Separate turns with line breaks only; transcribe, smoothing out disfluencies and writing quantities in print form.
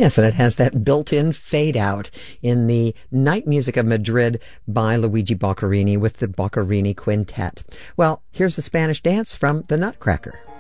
Yes, and it has that built-in fade-out in the Night Music of Madrid by Luigi Boccherini with the Boccherini Quintet. Well, here's the Spanish dance from the Nutcracker.